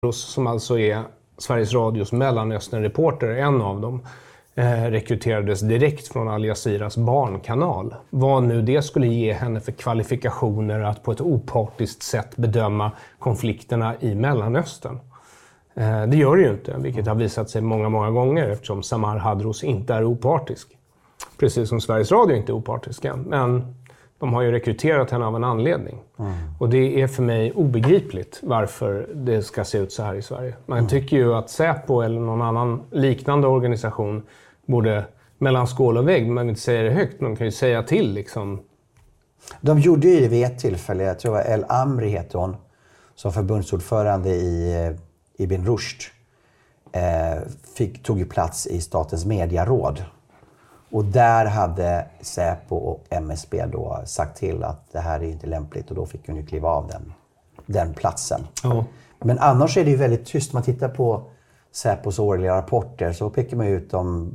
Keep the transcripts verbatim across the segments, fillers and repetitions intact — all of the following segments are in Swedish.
som alltså är Sveriges Radios Mellanöstern-reporter, en av dem, eh, rekryterades direkt från Al Jazeeras barnkanal. Vad nu det skulle ge henne för kvalifikationer att på ett opartiskt sätt bedöma konflikterna i Mellanöstern. Eh, det gör det ju inte, vilket har visat sig många, många gånger eftersom Samar Hadros inte är opartisk. Precis som Sveriges Radio inte är opartiska, men de har ju rekryterat henne av en anledning. Mm. Och det är för mig obegripligt varför det ska se ut så här i Sverige. Man mm. tycker ju att Säpo eller någon annan liknande organisation borde mellan skål och vägg, men inte säga det högt. Man kan ju säga till liksom. De gjorde ju det vid ett tillfälle, jag tror El Amri heter hon, som förbundsordförande i Ibn Rushd, eh, fick, tog ju plats i statens medieråd. Och där hade Säpo och M S B då sagt till att det här är inte lämpligt, och då fick hon ju kliva av den, den platsen. Oh. Men annars är det ju väldigt tyst. Man tittar på Säpos årliga rapporter så pekar man ut de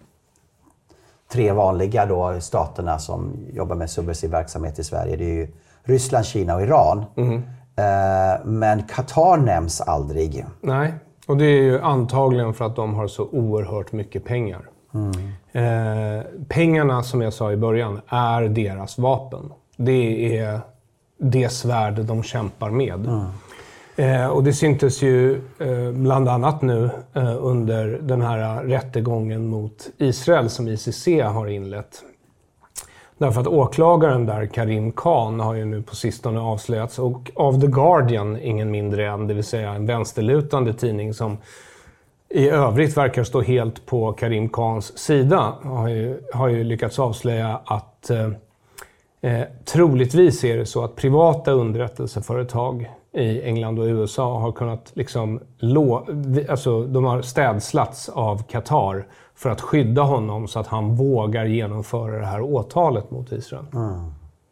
tre vanliga då staterna som jobbar med subversiv verksamhet i Sverige. Det är ju Ryssland, Kina och Iran. Mm. Eh, men Qatar nämns aldrig. Nej, och det är ju antagligen för att de har så oerhört mycket pengar. Mm. Eh, pengarna, som jag sa i början, är deras vapen. Det är det svärd de kämpar med. Mm. Eh, och det syntes ju eh, bland annat nu eh, under den här rättegången mot Israel som I C C har inlett. Därför att åklagaren där, Karim Khan, har ju nu på sistone avslöjats, och av The Guardian, ingen mindre än, det vill säga en vänsterlutande tidning som i övrigt verkar stå helt på Karim Khans sida, har ju, har ju lyckats avslöja att eh, troligtvis är det så att privata underrättelseföretag i England och U S A har kunnat liksom lå, alltså de har städslats av Qatar för att skydda honom så att han vågar genomföra det här åtalet mot Israel. Mm.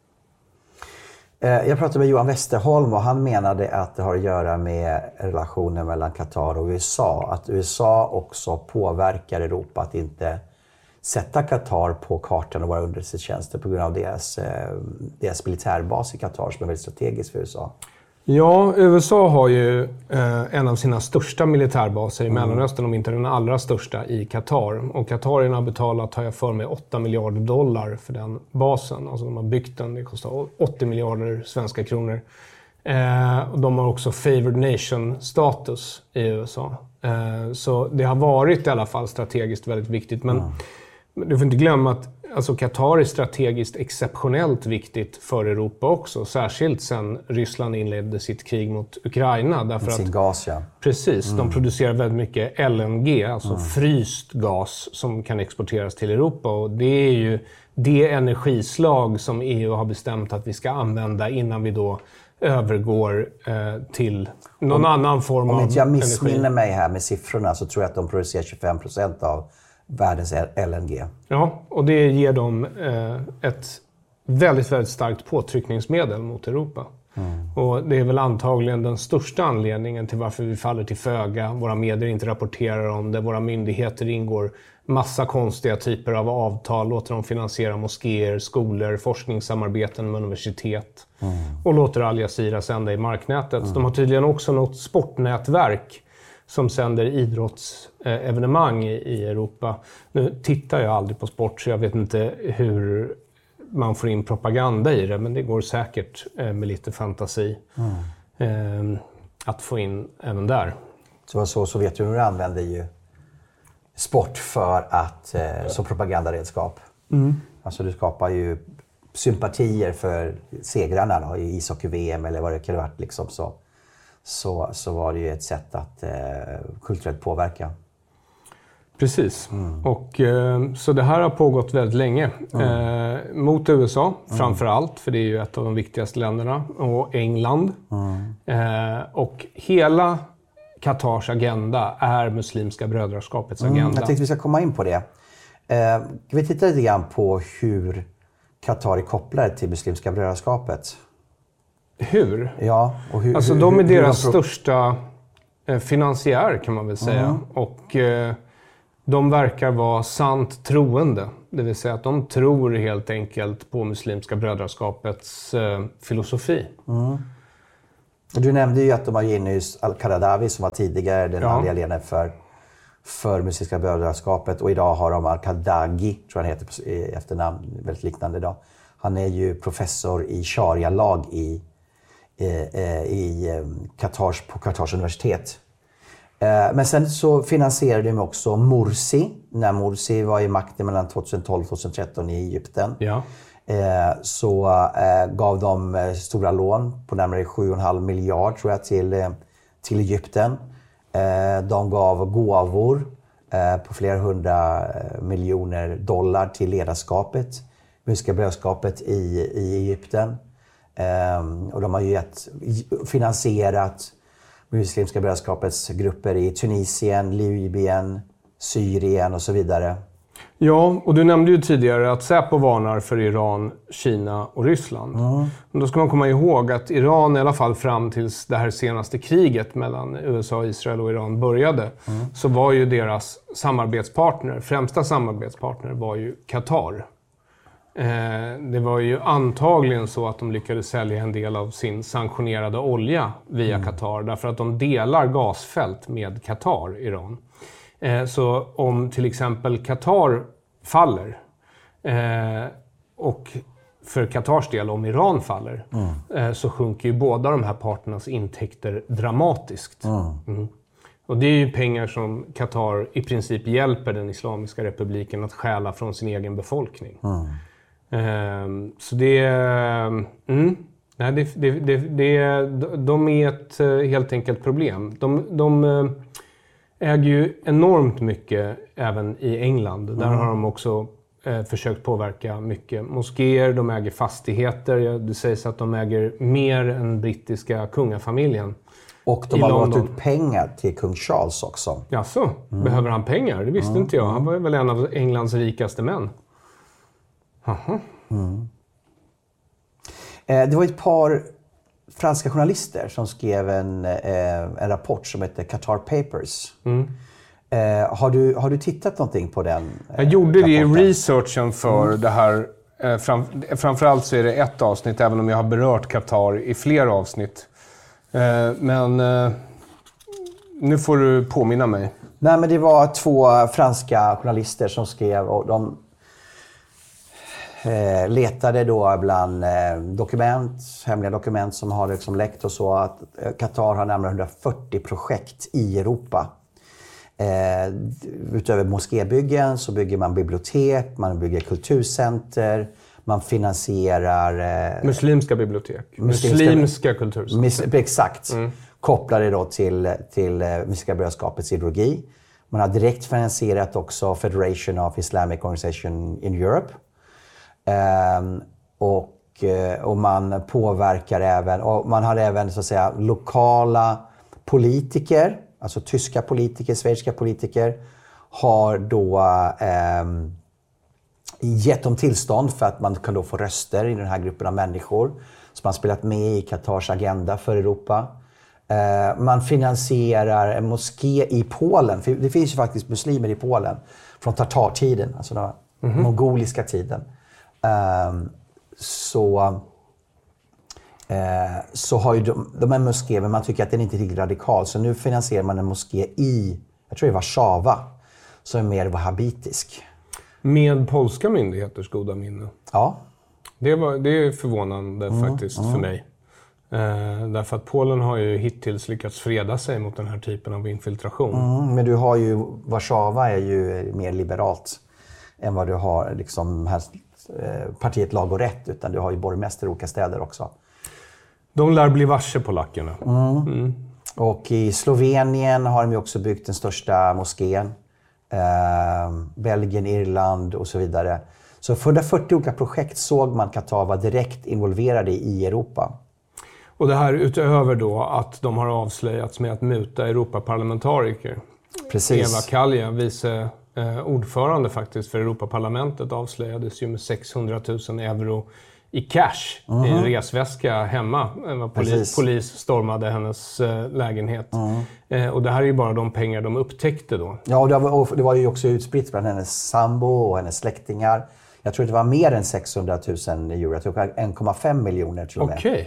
Jag pratade med Johan Westerholm och han menade att det har att göra med relationen mellan Qatar och U S A. Att U S A också påverkar Europa att inte sätta Qatar på kartan och våra underrättelsetjänster på grund av deras, deras militärbas i Qatar som är väldigt strategisk för U S A. Ja, U S A har ju eh, en av sina största militärbaser i mm. Mellanöstern, om inte den allra största, i Qatar. Och Qatarierna har betalat, har jag för mig, åtta miljarder dollar för den basen. Alltså de har byggt den, det kostar åttio miljarder svenska kronor. Eh, och de har också favored nation-status i U S A. Eh, så det har varit i alla fall strategiskt väldigt viktigt. Men mm. du får inte glömma att alltså Qatar är strategiskt exceptionellt viktigt för Europa också. Särskilt sen Ryssland inledde sitt krig mot Ukraina. Därför sin att, gas, ja. Precis, mm. de producerar väldigt mycket L N G, alltså mm. fryst gas som kan exporteras till Europa. Och det är ju det energislag som E U har bestämt att vi ska använda innan vi då övergår eh, till någon om, annan form av energi. Om inte jag missminner mig här med siffrorna så tror jag att de producerar tjugofem procent av världens L N G. Ja, och det ger dem eh, ett väldigt, väldigt starkt påtryckningsmedel mot Europa. Mm. Och det är väl antagligen den största anledningen till varför vi faller till föga. Våra medier inte rapporterar om det. Våra myndigheter ingår massa konstiga typer av avtal. Låter dem finansiera moskéer, skolor, forskningssamarbeten med universitet. Mm. Och låter Al Jazeera sända i marknätet. Mm. De har tydligen också något sportnätverk som sänder idrottsevenemang i Europa. Nu tittar jag aldrig på sport så jag vet inte hur man får in propaganda i det, men det går säkert med lite fantasi mm. att få in även där. Så, så Sovjetunionen använder ju sport för att, som propagandaredskap. Mm. Alltså du skapar ju sympatier för segrarna då, i ishockey-V M eller vad det kan vara liksom så. Så, så var det ju ett sätt att eh, kulturellt påverka. Precis. Mm. Och, eh, så det här har pågått väldigt länge. Mm. Eh, mot U S A mm. framför allt, för det är ju ett av de viktigaste länderna. Och England. Mm. Eh, och hela Qatars agenda är Muslimska brödraskapets agenda. Mm, jag tänkte vi ska komma in på det. Eh, vi tittar lite grann på hur Qatar är kopplade till Muslimska brödraskapet. Hur? Ja, och hur, alltså hur, de är hur, deras hur största eh, finansiär kan man väl säga. Mm. Och eh, de verkar vara sant troende. Det vill säga att de tror helt enkelt på Muslimska brödraskapets eh, filosofi. Mm. Du nämnde ju att de har Yunus al-Qaradawi som var tidigare den ja. andliga ledaren för, för Muslimska brödraskapet. Och idag har de al-Qadagi, tror jag han heter i efternamn, väldigt liknande idag. Han är ju professor i sharia-lag i, i, i Qatars, på Qatars universitet. Men sen så finansierade de också Morsi, när Morsi var i makten mellan tjugohundratolv och tjugotretton i Egypten. Ja. Så gav de stora lån på närmare sju komma fem miljard tror jag till, till Egypten. De gav gåvor på flera hundra miljoner dollar till ledarskapet, Muslimska brödraskapet i, i Egypten. Och de har ju gett, finansierat Muslimska brödraskapets grupper i Tunisien, Libyen, Syrien och så vidare. Ja, och du nämnde ju tidigare att Säpo varnar för Iran, Kina och Ryssland. Mm. Men då ska man komma ihåg att Iran, i alla fall fram tills det här senaste kriget mellan U S A, Israel och Iran började, mm. så var ju deras samarbetspartner, främsta samarbetspartner var ju Qatar. Eh, det var ju antagligen så att de lyckades sälja en del av sin sanktionerade olja via mm. Qatar, därför att de delar gasfält med Qatar, Iran. Så om till exempel Qatar faller eh, och för Qatars del om Iran faller mm. eh, så sjunker ju båda de här parternas intäkter dramatiskt. Mm. Mm. Och det är ju pengar som Qatar i princip hjälper den Islamiska republiken att stjäla från sin egen befolkning. Mm. Eh, så det är... Mm, nej, det, det, det, det, de är ett helt enkelt problem. De... de äger ju enormt mycket även i England. Där mm. har de också eh, försökt påverka mycket. Moskéer, de äger fastigheter. Det sägs att de äger mer än brittiska kungafamiljen. Och de har lånat ut pengar till kung Charles också. Jaså, mm. behöver han pengar? Det visste mm. inte jag. Han var väl en av Englands rikaste män. Aha. Mm. Eh, det var ett par franska journalister som skrev en, eh, en rapport som heter Qatar Papers. Mm. Eh, har, du, har du tittat någonting på den? Eh, Jag gjorde rapporten? Det i researchen för mm. det här. Eh, fram, framförallt så är det ett avsnitt, även om jag har berört Qatar i flera avsnitt. Eh, men eh, nu får du påminna mig. Nej, men det var två franska journalister som skrev, och de Eh, letade då bland eh, dokument, hemliga dokument som har liksom läckt och så, att eh, Qatar har närmare hundrafyrtio projekt i Europa. Eh, utöver moskébyggen så bygger man bibliotek, man bygger kulturcenter, man finansierar... Eh, muslimska bibliotek. Muslimska, muslimska kulturcenter. Mis, exakt. Mm. Kopplade då till, till eh, Muslimska brödraskapets ideologi. Man har direkt finansierat också Federation of Islamic Organization in Europe. Um, och, och man påverkar även, och man har även så att säga lokala politiker, alltså tyska politiker, schweiziska politiker, har då um, gett dem tillstånd för att man kan då få röster i den här gruppen av människor som har spelat med i Qatars agenda för Europa. Uh, man finansierar en moské i Polen, för det finns ju faktiskt muslimer i Polen från tatartiden, alltså den mm-hmm. mongoliska tiden. Um, så, uh, så har ju de, de här moské, men man tycker att den inte är riktigt radikal. Så nu finansierar man en moské i, jag tror det är Warszawa, som är mer wahhabitisk. Med polska myndigheters goda minne. Ja. Det, var, det är förvånande mm, faktiskt mm. för mig. Uh, därför att Polen har ju hittills lyckats freda sig mot den här typen av infiltration. Mm, men du har ju, Warszawa är ju mer liberalt än vad du har liksom här, partiet Lag och Rätt, utan du har ju borgmästare i olika städer också. De lär bli varse polackerna. Mm. Mm. Och i Slovenien har de ju också byggt den största moskén. Eh, Belgien, Irland och så vidare. Så för hundrafyrtio olika projekt såg man Qatar vara direkt involverade i Europa. Och det här utöver då att de har avslöjats med att muta Europaparlamentariker. Precis. Eva Kalja, vice eh, ordförande faktiskt för Europaparlamentet, avslöjades ju med sexhundratusen euro i cash mm. i en resväska hemma. Polis, polis stormade hennes eh, lägenhet. Mm. Eh, och det här är ju bara de pengar de upptäckte då. Ja, och det var, och det var ju också utspritt bland hennes sambo och hennes släktingar. Jag tror det var mer än sexhundratusen euro. Jag tror en komma fem miljoner till och med. Okej.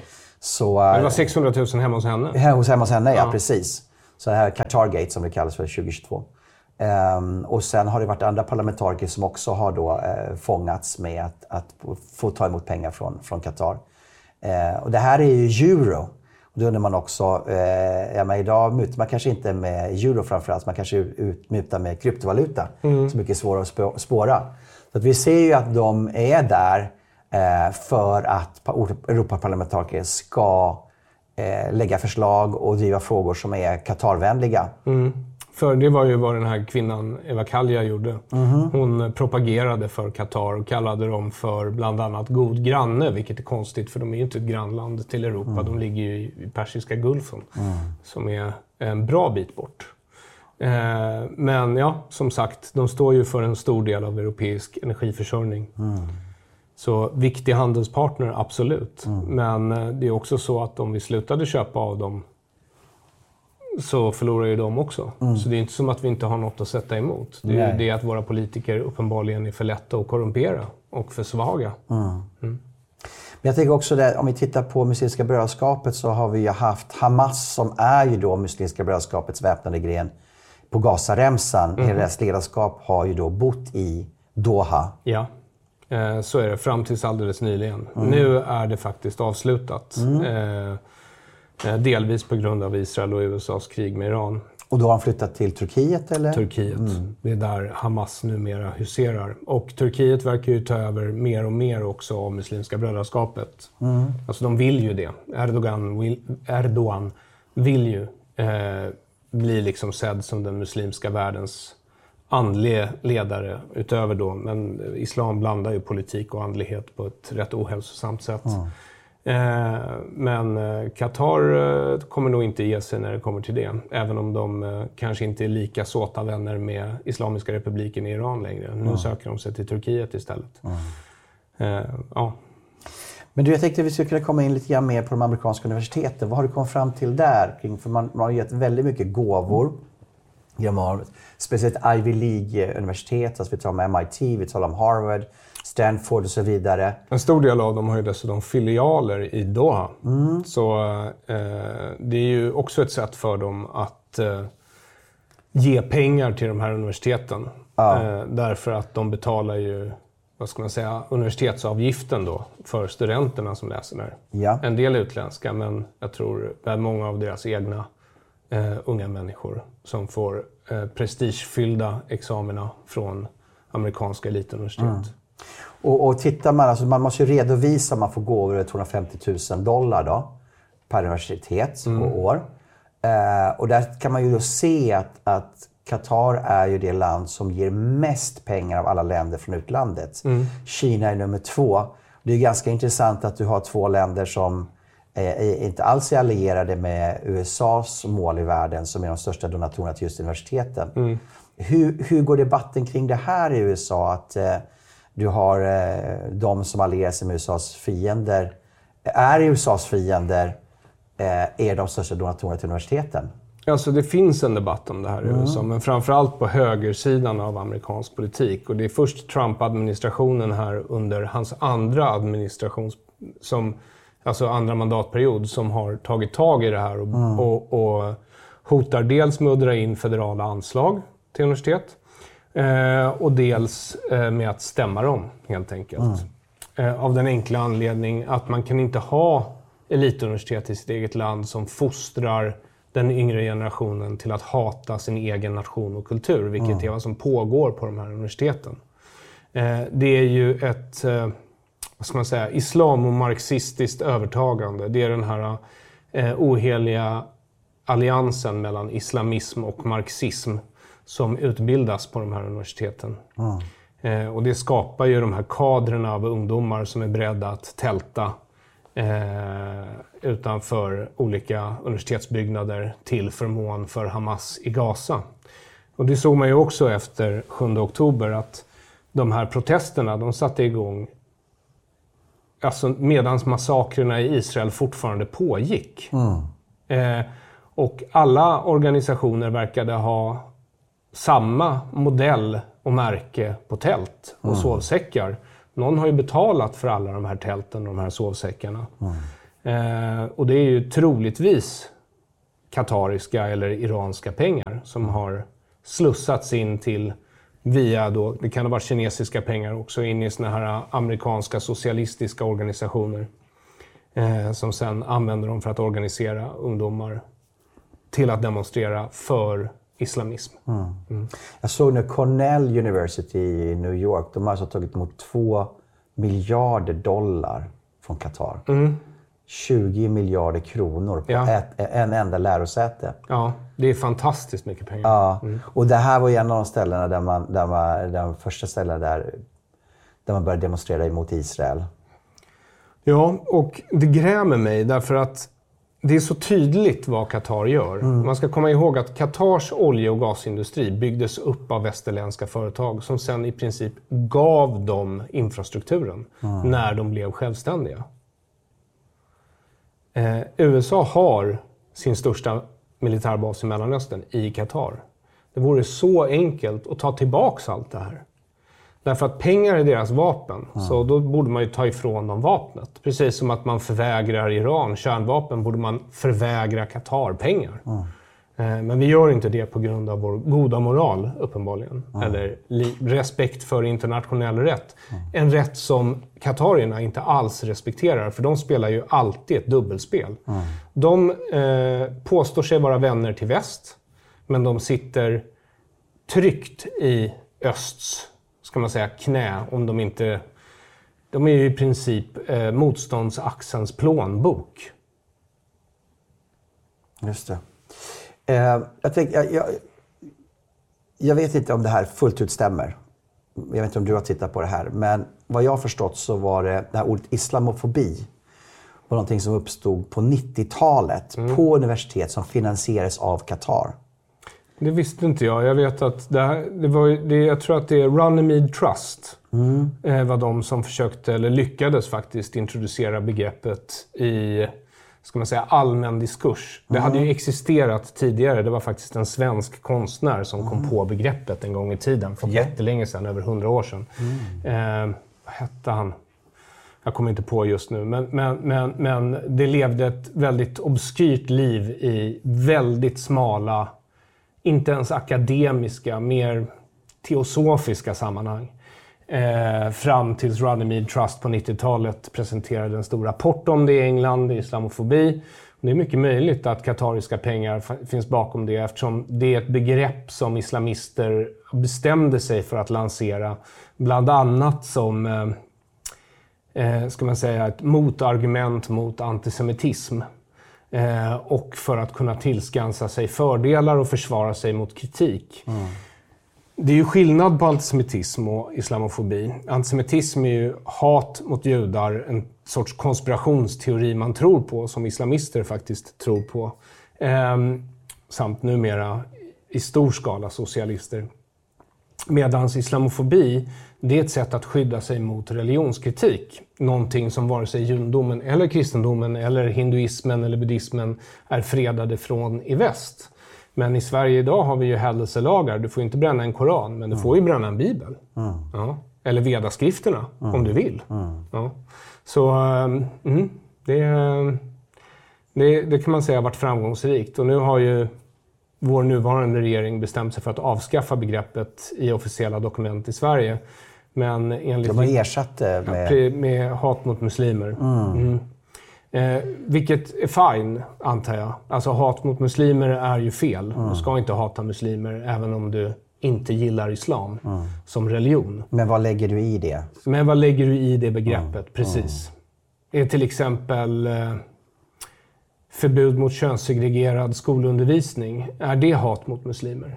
Så, det var sexhundratusen hemma hos henne. Hemma hos, hemma hos henne, ja, ja precis. Så det här Qatargate som det kallas för tjugohundratjugotvå. Um, och sen har det varit andra parlamentariker som också har då uh, fångats med att, att få ta emot pengar från, från Qatar. Uh, och det här är ju euro. Och då undrar man också, uh, ja, men idag mutar man kanske inte med euro framförallt, man kanske ut, mutar med kryptovaluta. Mm. Så mycket svårare att spåra. Så att vi ser ju att de är där uh, för att Europaparlamentariker ska uh, lägga förslag och driva frågor som är Qatarvänliga. Mm. För det var ju vad den här kvinnan Eva Kalja gjorde. Mm-hmm. Hon propagerade för Qatar och kallade dem för bland annat god granne, vilket är konstigt för de är ju inte ett grannland till Europa. Mm. De ligger ju i Persiska gulfen, mm. som är en bra bit bort. Eh, men ja, som sagt, de står ju för en stor del av europeisk energiförsörjning. Mm. Så viktig handelspartner, absolut. Mm. Men det är också så att om vi slutade köpa av dem så förlorar ju de också. Mm. Så det är inte som att vi inte har något att sätta emot. Det är ju det att våra politiker uppenbarligen är för lätta att korrumpera och för svaga. Mm. Mm. Men jag tänker också det, om vi tittar på Muslimska brödraskapet så har vi ju haft Hamas som är ju då Muslimska brödraskapets väpnade gren på Gazaremsan. Mm. Hela deras ledarskap har ju då bott i Doha. Ja, eh, så är det fram tills alldeles nyligen. Mm. Nu är det faktiskt avslutat. Mm. Eh, Delvis på grund av Israel och U S A:s krig med Iran. Och då har han flyttat till Turkiet eller? Turkiet. Mm. Det är där Hamas numera huserar. Och Turkiet verkar ju ta över mer och mer också av Muslimska brödraskapet. Mm. Alltså de vill ju det. Erdogan vill, Erdogan vill ju eh, bli liksom sedd som den muslimska världens andliga ledare utöver då. Men islam blandar ju politik och andlighet på ett rätt ohälsosamt sätt. Mm. Men Qatar kommer nog inte ge sig när det kommer till det. Även om de kanske inte är lika såta vänner med Islamiska republiken i Iran längre. Nu mm. söker de sig till Turkiet istället. Mm. Ja. Men du, jag tänkte att vi skulle kunna komma in lite grann mer på de amerikanska universiteten. Vad har du kommit fram till där? För man, man har gett väldigt mycket gåvor. Mm. Speciellt Ivy League-universitet. Alltså vi talar om M I T, vi talar om Harvard, Stanford och så vidare. En stor del av dem har ju dessutom filialer i Doha. Mm. Så eh, det är ju också ett sätt för dem att eh, ge pengar till de här universiteten. Ja. Eh, därför att de betalar ju, vad ska man säga, universitetsavgiften då för studenterna som läser där. Ja. En del utländska, men jag tror det är många av deras egna eh, unga människor som får eh, prestigefyllda examina från amerikanska elituniversitet. Mm. Och, och tittar man, alltså man måste ju redovisa om man får gåvor över tvåhundrafemtio tusen dollar då, per universitet mm. och år. Eh, och där kan man ju då se att, att Qatar är ju det land som ger mest pengar av alla länder från utlandet. Mm. Kina är nummer två. Det är ganska intressant att du har två länder som eh, inte alls är allierade med U S A:s mål i världen som är de största donatorerna till just universiteten. Mm. Hur, hur går debatten kring det här i U S A? Att eh, du har eh, de som allierar sig med U S A:s fiender, är U S A:s fiender, eh, är de största donatorerna till universiteten? Alltså det finns en debatt om det här i mm. U S A, men framförallt på högersidan av amerikansk politik. Och det är först Trump-administrationen här under hans andra administration, som, alltså andra mandatperiod, som har tagit tag i det här och, mm. och, och hotar dels med att dra in federala anslag till universitet. Eh, och dels eh, med att stämma dem, helt enkelt. Mm. Eh, av den enkla anledning att man kan inte ha elituniversitet i sitt eget land som fostrar den yngre generationen till att hata sin egen nation och kultur, vilket mm. är vad som pågår på de här universiteten. Eh, det är ju ett eh, vad ska man säga, islamomarxistiskt övertagande. Det är den här eh, oheliga alliansen mellan islamism och marxism som utbildas på de här universiteten. Mm. Eh, och det skapar ju de här kadrerna av ungdomar som är beredda att tälta eh, utanför olika universitetsbyggnader till förmån för Hamas i Gaza. Och det såg man ju också efter sjunde oktober att de här protesterna, de satte igång alltså medans massakrerna i Israel fortfarande pågick. Mm. Eh, och alla organisationer verkade ha samma modell och märke på tält och mm. sovsäckar. Någon har ju betalat för alla de här tälten och de här sovsäckarna. Eh, och det är ju troligtvis katariska eller iranska pengar som har slussats in till via då, det kan ha varit kinesiska pengar också, in i såna här amerikanska socialistiska organisationer eh, som sen använder dem för att organisera ungdomar till att demonstrera för islamism. Mm. Mm. Jag såg nu Cornell University i New York, de har alltså tagit emot två miljarder dollar från Qatar. Mm. tjugo miljarder kronor på ja. ett, en enda lärosäte. Ja, det är fantastiskt mycket pengar. Ja, mm. och det här var ju en av de ställena där man, där man, de första ställena där, där man började demonstrera emot Israel. Ja, och det grämer mig därför att det är så tydligt vad Qatar gör. Mm. Man ska komma ihåg att Qatars olje- och gasindustri byggdes upp av västerländska företag som sen i princip gav dem infrastrukturen mm. när de blev självständiga. Eh, U S A har sin största militärbas i Mellanöstern i Qatar. Det vore så enkelt att ta tillbaka allt det här. Därför att pengar är deras vapen, mm. så då borde man ju ta ifrån dem vapnet. Precis som att man förvägrar Iran kärnvapen borde man förvägra Qatar pengar. Mm. Eh, men vi gör inte det på grund av vår goda moral, uppenbarligen. Mm. Eller li- respekt för internationell rätt. Mm. En rätt som qatarierna inte alls respekterar, för de spelar ju alltid ett dubbelspel. Mm. De eh, påstår sig vara vänner till väst, men de sitter tryggt i östs, ska man säga, knä, om de inte... De är ju i princip eh, motståndsaxelns plånbok. Just det. Eh, jag, tänk, jag, jag, jag vet inte om det här fullt ut stämmer. Jag vet inte om du har tittat på det här. Men vad jag har förstått så var det, det här ordet islamofobi var någonting som uppstod på nittiotalet mm. på universitet som finansierades av Qatar. Det visste inte jag. Jag vet att det här, det var, det, jag tror att det är Runnymede Trust mm. eh, var de som försökte, eller lyckades faktiskt, introducera begreppet i, ska man säga, allmän diskurs. Det mm. hade ju existerat tidigare. Det var faktiskt en svensk konstnär som mm. kom på begreppet en gång i tiden. För okay. jättelänge sedan, över hundra år sedan. Mm. Eh, vad hette han? Jag kommer inte på just nu. Men, men, men, men det levde ett väldigt obskyrt liv i väldigt smala, inte ens akademiska, mer teosofiska sammanhang. Eh, fram tills Runnymede Trust på nittiotalet presenterade en stor rapport om det i England, islamofobi. Det är mycket möjligt att katariska pengar f- finns bakom det, eftersom det är ett begrepp som islamister bestämde sig för att lansera. Bland annat som eh, eh, ska man säga, ett motargument mot antisemitism. Eh, och för att kunna tillskansa sig fördelar och försvara sig mot kritik. Mm. Det är ju skillnad på antisemitism och islamofobi. Antisemitism är ju hat mot judar, en sorts konspirationsteori man tror på, som islamister faktiskt tror på. Eh, samt numera i stor skala socialister. Medans islamofobi, det är ett sätt att skydda sig mot religionskritik. Någonting som vare sig judendomen eller kristendomen eller hinduismen eller buddhismen är fredade från i väst. Men i Sverige idag har vi ju hädelselagar. Du får inte bränna en koran, men du mm. får ju bränna en bibel. Mm. Ja. Eller vedaskrifterna, mm. om du vill. Mm. Ja. Så mm, det, det, det kan man säga har varit framgångsrikt. Och nu har ju vår nuvarande regering bestämt sig för att avskaffa begreppet i officiella dokument i Sverige. Men enligt... De har ersatt det med... Ja, med hat mot muslimer. Mm. Mm. Eh, vilket är fine, antar jag. Alltså hat mot muslimer är ju fel. Mm. Du ska inte hata muslimer även om du inte gillar islam mm. som religion. Men vad lägger du i det? Men vad lägger du i det begreppet? Mm. Precis. Mm. Är till exempel eh, förbud mot könssegregerad skolundervisning. Är det hat mot muslimer?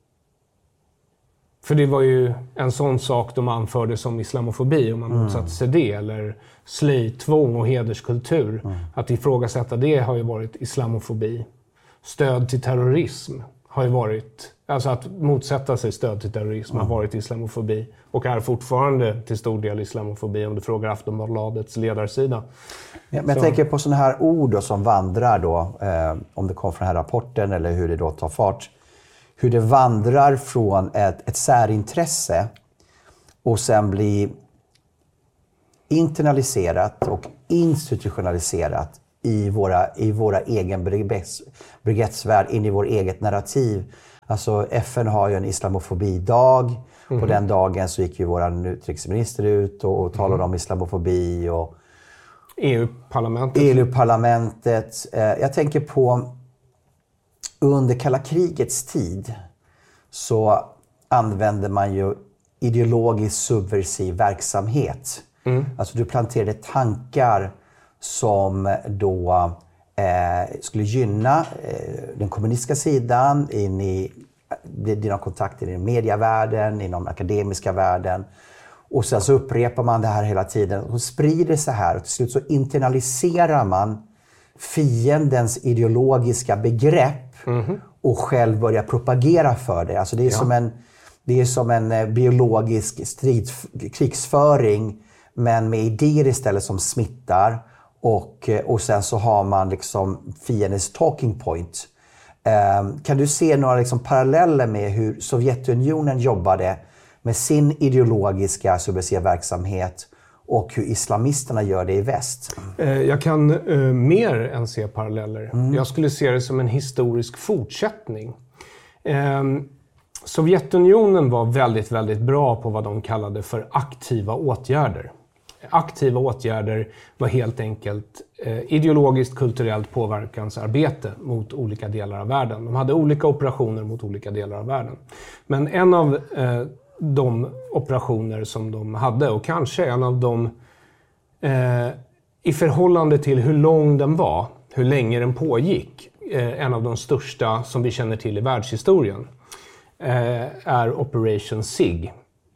För det var ju en sån sak de anförde som islamofobi, om man mm. motsatte sig det. Eller slöjtvång och hederskultur. Mm. Att ifrågasätta det har ju varit islamofobi. Stöd till terrorism har ju varit... Alltså att motsätta sig stöd till terrorism mm. har varit islamofobi. Och är fortfarande till stor del islamofobi, om du frågar Aftonbladets ledarsida. Ja, men jag Så. tänker på sådana här ord då, som vandrar då. Eh, om det kom från den här rapporten eller hur det då tar fart. Hur det vandrar från ett, ett särintresse och sen blir internaliserat och institutionaliserat i våra, i våra egen begreppsvärld, in i vår eget narrativ. Alltså F N har ju en islamofobidag. Mm. På den dagen så gick ju vår utrikesminister ut och, och talade mm. om islamofobi. Och E U-parlamentet. E U-parlamentet. Jag tänker på under kalla krigets tid så använde man ju ideologisk subversiv verksamhet. Mm. Alltså du planterade tankar som då eh, skulle gynna eh, den kommunistiska sidan in i dina kontakter i medievärlden, inom akademiska världen. Och sen så upprepar man det här hela tiden och sprider sig här. Och till slut så internaliserar man fiendens ideologiska begrepp mm. och själv börjar propagera för det. Alltså det är ja. som en, det är som en biologisk strid, krigsföring men med idéer istället som smittar. Och, och sen så har man liksom fiendens talking point. Um, kan du se några liksom paralleller med hur Sovjetunionen jobbade med sin ideologiska subversiva verksamhet och hur islamisterna gör det i väst? Jag kan uh, mer än se paralleller. Mm. Jag skulle se det som en historisk fortsättning. Um, Sovjetunionen var väldigt, väldigt bra på vad de kallade för aktiva åtgärder. Aktiva åtgärder var helt enkelt eh, ideologiskt, kulturellt påverkansarbete mot olika delar av världen. De hade olika operationer mot olika delar av världen. Men en av eh, de operationer som de hade, och kanske en av de eh, i förhållande till hur lång den var, hur länge den pågick, eh, en av de största som vi känner till i världshistorien, eh, är Operation SIG.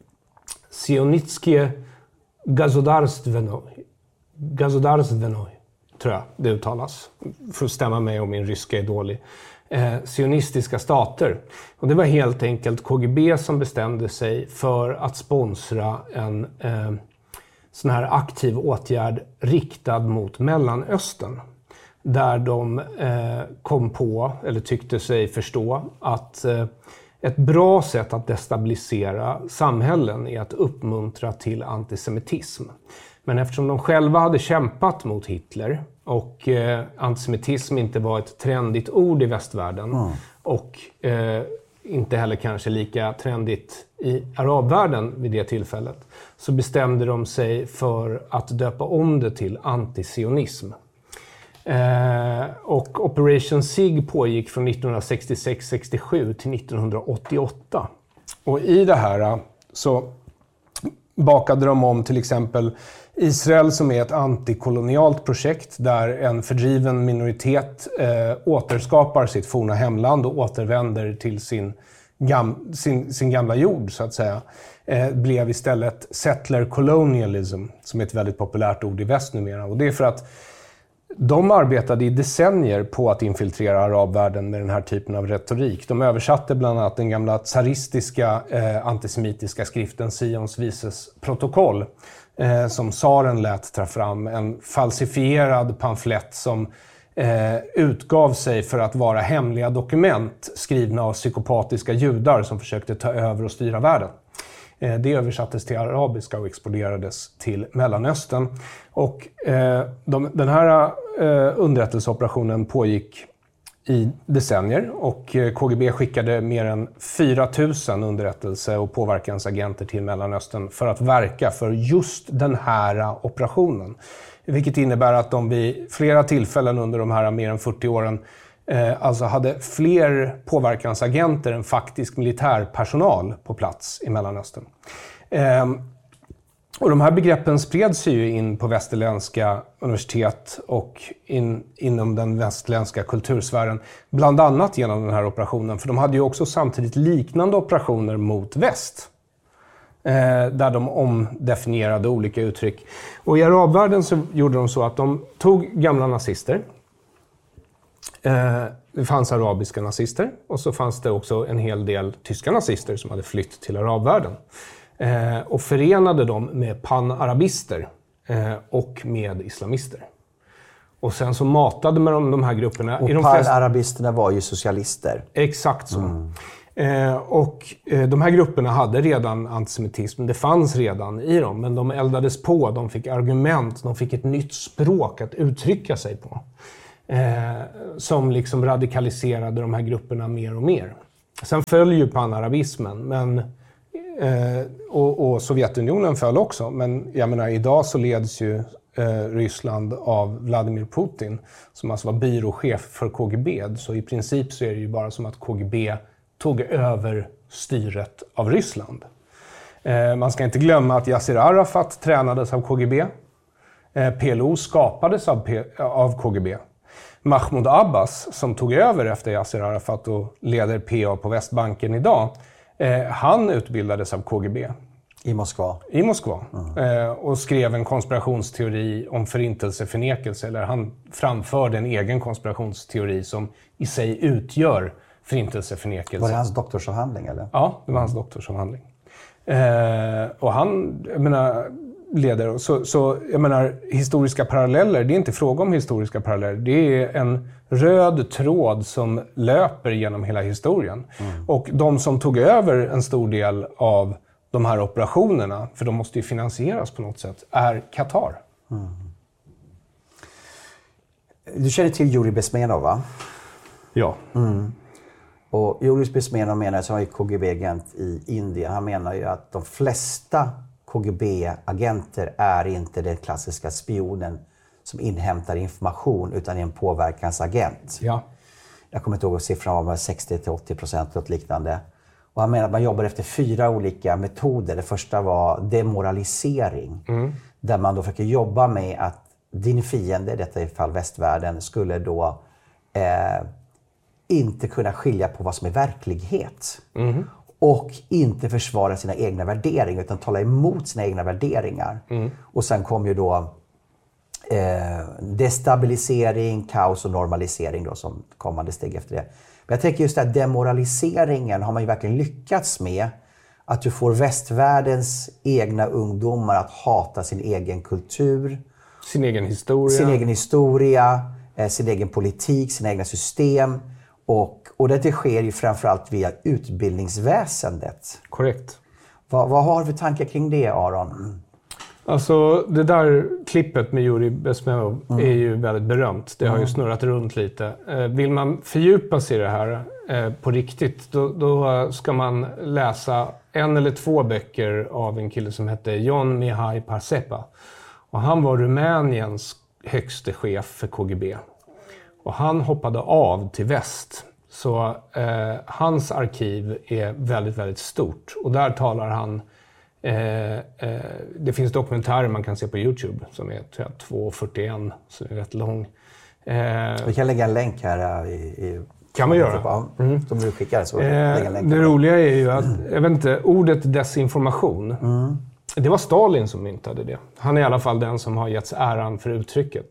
Sionitskie Gazdarstvenoj, Gazdarstvenoj, tror jag det uttalas. För att stämma mig om min ryska är dålig. Eh, sionistiska stater. Och det var helt enkelt K G B som bestämde sig för att sponsra en eh, sån här aktiv åtgärd riktad mot Mellanöstern. Där de eh, kom på, eller tyckte sig förstå, att eh, ett bra sätt att destabilisera samhällen är att uppmuntra till antisemitism. Men eftersom de själva hade kämpat mot Hitler och eh, antisemitism inte var ett trendigt ord i västvärlden mm. och eh, inte heller kanske lika trendigt i arabvärlden vid det tillfället, så bestämde de sig för att döpa om det till antisionism. Eh, och Operation SIG pågick från nittonhundrasextiosex sextiosju till nittonhundraåttioåtta. Och i det här så bakade de om till exempel Israel, som är ett antikolonialt projekt där en fördriven minoritet eh, återskapar sitt forna hemland och återvänder till sin, gam, sin, sin gamla jord, så att säga. Eh, blev istället settler colonialism, som är ett väldigt populärt ord i väst numera. Och det är för att de arbetade i decennier på att infiltrera arabvärlden med den här typen av retorik. De översatte bland annat den gamla tsaristiska eh, antisemitiska skriften Sions vises protokoll, eh, som tsaren lät ta fram. En falsifierad pamflett som eh, utgav sig för att vara hemliga dokument skrivna av psykopatiska judar som försökte ta över och styra världen. Det översattes till arabiska och exporterades till Mellanöstern. Och eh, de, den här eh, underrättelseoperationen pågick i decennier. Och eh, K G B skickade mer än fyra tusen underrättelse- och påverkansagenter till Mellanöstern för att verka för just den här operationen. Vilket innebär att de vid flera tillfällen under de här mer än fyrtio åren Eh, alltså hade fler påverkansagenter än faktisk militärpersonal på plats i Mellanöstern. Eh, och de här begreppen spreds ju in på västerländska universitet och in, inom den västerländska kultursfären. Bland annat genom den här operationen. För de hade ju också samtidigt liknande operationer mot väst. Eh, där de omdefinierade olika uttryck. Och i arabvärlden så gjorde de så att de tog gamla nazister. Det fanns arabiska nazister och så fanns det också en hel del tyska nazister som hade flytt till arabvärlden. Och förenade dem med panarabister och med islamister. Och sen så matade man de här grupperna. Och i de panarabisterna flesta... var ju socialister. Exakt så. Mm. Eh, och eh, de här grupperna hade redan antisemitism, det fanns redan i dem, men de eldades på, de fick argument, de fick ett nytt språk att uttrycka sig på. Eh, som liksom radikaliserade de här grupperna mer och mer. Sen följer ju panarabismen, men, eh, och, och Sovjetunionen föll också, men jag menar idag så leds ju eh, Ryssland av Vladimir Putin, som alltså var byråchef för K G B, så i princip så är det ju bara som att K G B tog över styret av Ryssland. Eh, man ska inte glömma att Yasser Arafat tränades av K G B. Eh, P L O skapades av, P- av K G B. Mahmoud Abbas, som tog över efter Yasser Arafat och leder P A på Västbanken idag, eh, han utbildades av K G B. I Moskva? I Moskva. Mm. Eh, och skrev en konspirationsteori om förintelseförnekelse, eller han framförde en egen konspirationsteori som i sig utgör förintelseförnekelse. Var det hans doktorsavhandling eller? Ja, det var hans doktorsavhandling. Eh, och han, jag menar, leder. Så, så jag menar, historiska paralleller, det är inte fråga om historiska paralleller. Det är en röd tråd som löper genom hela historien. Mm. Och de som tog över en stor del av de här operationerna, för de måste ju finansieras på något sätt, är Qatar. Mm. Du känner till Yuri Bezmenov, va? Ja. Mm. Och Yuri Bezmenov menar, som är K G B-agent i Indien, han menar ju att de flesta K G B-agenter är inte den klassiska spionen som inhämtar information, utan är en påverkansagent. Ja. Jag kommer inte ihåg siffran, var sextio till åttio procent och liknande. Och han menar att man jobbar efter fyra olika metoder. Det första var demoralisering. Mm. Där man då försöker jobba med att din fiende, i detta fall västvärlden, skulle då eh, inte kunna skilja på vad som är verklighet. Mm. Och inte försvara sina egna värderingar, utan tala emot sina egna värderingar. Mm. Och sen kom ju då eh, destabilisering, kaos och normalisering då, som kommande steg efter det. Men jag tänker just att demoraliseringen har man ju verkligen lyckats med. Att du får västvärldens egna ungdomar att hata sin egen kultur. Sin egen historia. Sin egen historia, eh, sin egen politik, sina egna system. Och, och det sker ju framförallt via utbildningsväsendet. Korrekt. Va, vad har du för tankar kring det, Aron? Alltså, det där klippet med Yuri Bezmenov mm. är ju väldigt berömt. Det har ju snurrat runt lite. Eh, vill man fördjupa sig i det här eh, på riktigt, då, då ska man läsa en eller två böcker av en kille som hette John Mihai Parseppa. Och han var Rumäniens högste chef för K G B. Och han hoppade av till väst. Så eh, hans arkiv är väldigt, väldigt stort. Och där talar han... Eh, eh, det finns dokumentärer man kan se på YouTube som är tror jag, två fyrtioett, så det är rätt lång. Eh, Vi kan lägga en länk här i... i kan man göra. Mm. Som du skickar så eh, lägga en länk. Det roliga är ju att, jag vet inte, ordet desinformation, mm. det var Stalin som myntade det. Han är i alla fall den som har getts äran för uttrycket.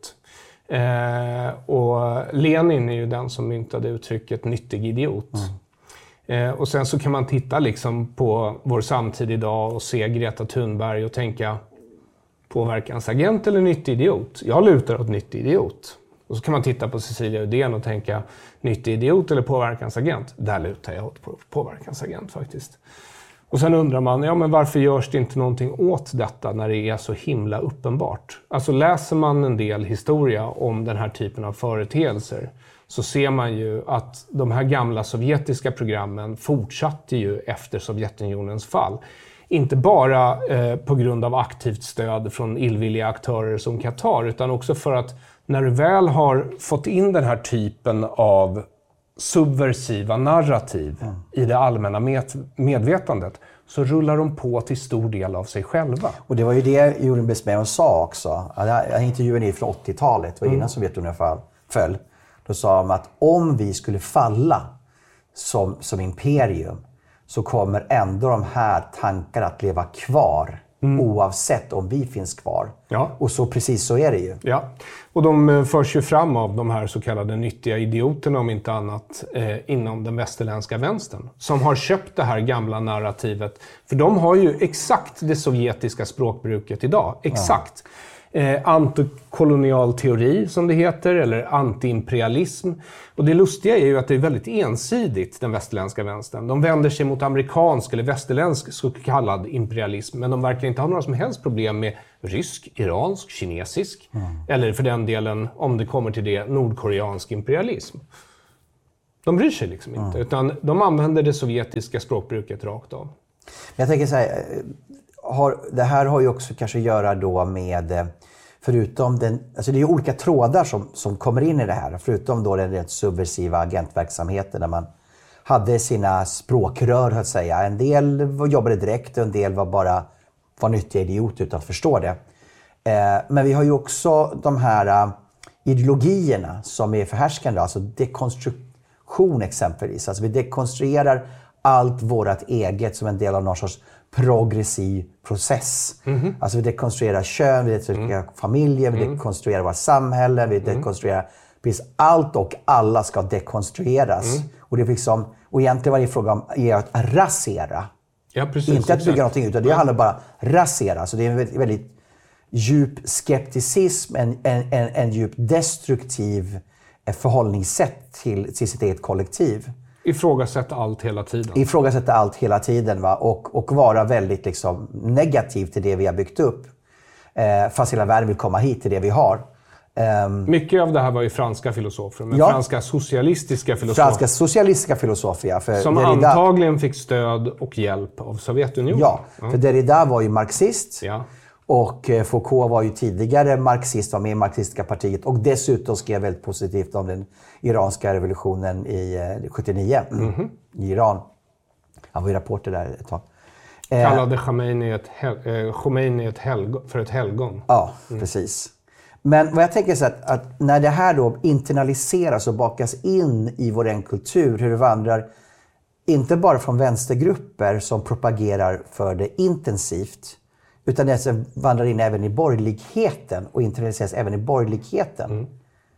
Eh, och Lenin är ju den som myntade uttrycket nyttig idiot. Mm. Eh, och sen så kan man titta liksom på vår samtid idag och se Greta Thunberg och tänka påverkansagent eller nyttig idiot. Jag lutar åt nyttig idiot. Och så kan man titta på Cecilia Uddén och tänka nyttig idiot eller påverkansagent. Där lutar jag åt påverkansagent faktiskt. Och sen undrar man, ja men varför görs det inte någonting åt detta när det är så himla uppenbart? Alltså läser man en del historia om den här typen av företeelser så ser man ju att de här gamla sovjetiska programmen fortsatte ju efter Sovjetunionens fall. Inte bara eh, på grund av aktivt stöd från illvilliga aktörer som Qatar, utan också för att när du väl har fått in den här typen av subversiva narrativ mm. i det allmänna med- medvetandet så rullar de på till stor del av sig själva. Och det var ju det Yuri Bezmenov sa också. Jag intervjuade från åttiotalet, var innan mm. Sovjetunionen föll. Då sa de att om vi skulle falla som, som imperium så kommer ändå de här tankarna att leva kvar. Mm. Oavsett om vi finns kvar. Ja. Och så precis så är det ju. Ja, och de förs ju fram av de här så kallade nyttiga idioterna om inte annat eh, inom den västerländska vänstern. Som har köpt det här gamla narrativet. För de har ju exakt det sovjetiska språkbruket idag. Exakt. Ja. Eh, antikolonial teori som det heter, eller antiimperialism. Och det lustiga är ju att det är väldigt ensidigt, den västerländska vänstern. De vänder sig mot amerikansk eller västerländsk så kallad imperialism, men de verkar inte ha några som helst problem med rysk, iransk, kinesisk, mm. eller för den delen, om det kommer till det, nordkoreansk imperialism. De bryr sig liksom inte, mm. utan de använder det sovjetiska språkbruket rakt av. Jag tänker så här, har, det här har ju också kanske att göra då med, förutom den, alltså det är ju olika trådar som, som kommer in i det här, förutom då den rätt subversiva agentverksamheten där man hade sina språkrör, så att säga. En del jobbade direkt och en del var bara var nyttiga idioter utan att förstå det. Eh, men vi har ju också de här uh, ideologierna som är förhärskande, alltså dekonstruktion exempelvis. Alltså vi dekonstruerar allt vårat eget som en del av någon sorts progressiv process. Mm-hmm. Alltså vi dekonstruerar kön, vi dekonstruerar mm. familjer, vi mm. dekonstruerar våra samhällen, vi mm. dekonstruerar precis allt och alla ska dekonstrueras. Mm. Och det är liksom, och egentligen var det fråga om är att rasera. Ja, precis, inte att bygga exakt. någonting utan det handlar bara om rasera. Så det är en väldigt, väldigt djup skepticism, en, en, en, en djup destruktiv förhållningssätt till, till sitt eget kollektiv. Ifrågasätta allt hela tiden. Ifrågasätta allt hela tiden, va? Och, och vara väldigt liksom, negativ till det vi har byggt upp. Eh, fast hela världen vill komma hit till det vi har. Um, Mycket av det här var ju franska filosofer, men ja, franska socialistiska filosofer. Franska socialistiska filosofer, ja. För som Derrida, antagligen fick stöd och hjälp av Sovjetunionen. Ja, för mm. Derrida var ju marxist. Ja. Och Foucault var ju tidigare marxist, var med i marxistiska partiet. Och dessutom skrev väldigt positivt om den iranska revolutionen i sjuttionio mm-hmm. i Iran. Han var ju rapporter där ett tag. Kallade Khomeini ett, hel- Khomeini ett helgon, för ett helgon. Ja, mm. precis. Men vad jag tänker är att, att när det här då internaliseras och bakas in i vår kultur, hur det vandrar inte bara från vänstergrupper som propagerar för det intensivt, utan det vandrar in även i borgerligheten och internaliseras även i borgerligheten. Mm.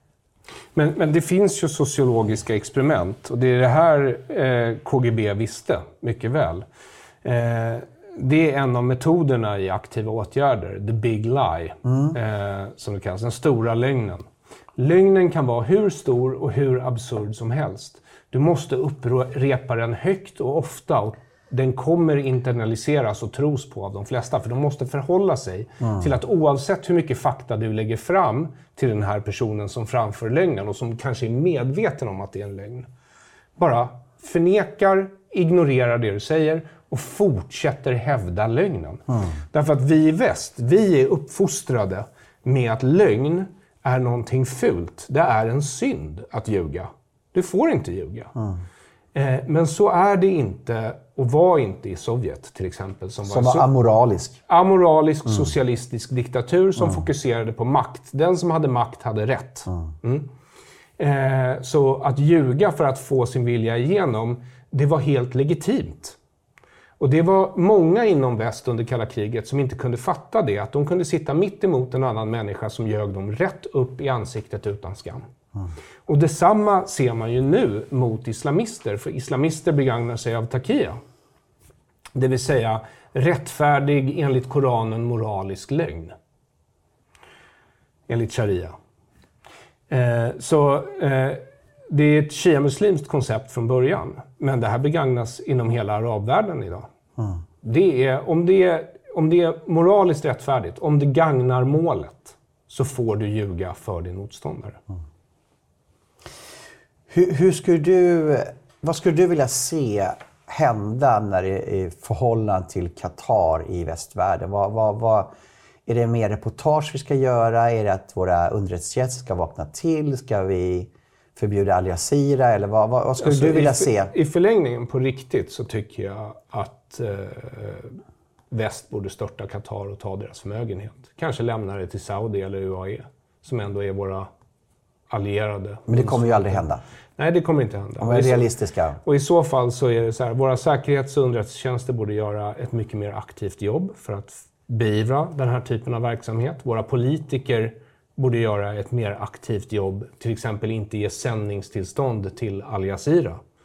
Men, men det finns ju sociologiska experiment och det är det här eh, K G B visste mycket väl. Eh, det är en av metoderna i aktiva åtgärder, the big lie, mm. eh, som det kallas, den stora lögnen. Lögnen kan vara hur stor och hur absurd som helst. Du måste upprepa den högt och ofta och den kommer internaliseras och tros på av de flesta. För de måste förhålla sig mm. till att oavsett hur mycket fakta du lägger fram till den här personen som framför lögnen och som kanske är medveten om att det är en lögn. Bara förnekar, ignorerar det du säger och fortsätter hävda lögnen. Mm. Därför att vi i väst, vi är uppfostrade med att lögn är någonting fult. Det är en synd att ljuga. Du får inte ljuga. Mm. Eh, men så är det inte och var inte i Sovjet till exempel. Som, som var, var amoralisk. Amoralisk mm. socialistisk diktatur som mm. fokuserade på makt. Den som hade makt hade rätt. Mm. Mm. Eh, så att ljuga för att få sin vilja igenom, det var helt legitimt. Och det var många inom väst under kalla kriget som inte kunde fatta det. Att de kunde sitta mitt emot en annan människa som ljög dem rätt upp i ansiktet utan skam. Mm. Och detsamma ser man ju nu mot islamister. För islamister begagnar sig av takia. Det vill säga rättfärdig enligt Koranen moralisk lögn. Enligt sharia. Eh, så eh, det är ett shia-muslimskt koncept från början. Men det här begagnas inom hela arabvärlden idag. Mm. Det är, om, det är, om det är moraliskt rättfärdigt, om det gagnar målet, så får du ljuga för din motståndare. Mm. Hur, hur skulle du, vad skulle du vilja se hända när det är förhållande till Qatar i västvärlden? Vad, vad, vad, är det mer reportage vi ska göra? Är det att våra underrättelsetjänster ska vakna till? Ska vi förbjuda Al Jazeera? Eller vad, vad, vad skulle alltså, du vilja i, se? I förlängningen på riktigt så tycker jag att eh, väst borde störta Qatar och ta deras förmögenhet. Kanske lämna det till Saudi eller U A E som ändå är våra allierade. Men det kommer ju aldrig hända. Nej, det kommer inte hända. De är realistiska. Och i så fall så är det så här, våra säkerhets- och underrättelsetjänster borde göra ett mycket mer aktivt jobb för att beivra den här typen av verksamhet. Våra politiker borde göra ett mer aktivt jobb, till exempel inte ge sändningstillstånd till Al Jazeera.